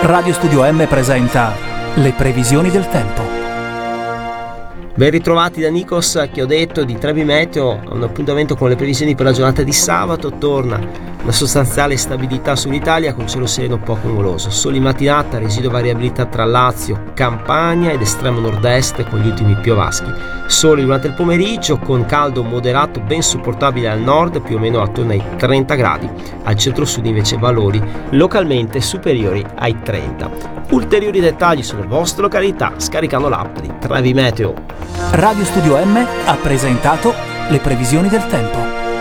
Radio Studio M presenta le previsioni del tempo. Ben ritrovati da Nikos, che ho detto di Trebi Meteo. Un appuntamento con le previsioni per la giornata di sabato. Torna una sostanziale stabilità sull'Italia con cielo sereno poco nuvoloso, sole in mattinata, residua variabilità tra Lazio, Campania ed estremo nord-est con gli ultimi piovaschi, sole durante il pomeriggio con caldo moderato ben sopportabile al nord, più o meno attorno ai 30 gradi, al centro-sud invece valori localmente superiori ai 30. Ulteriori dettagli sulle vostre località scaricando l'app di Trebi Meteo. Radio Studio M ha presentato le previsioni del tempo.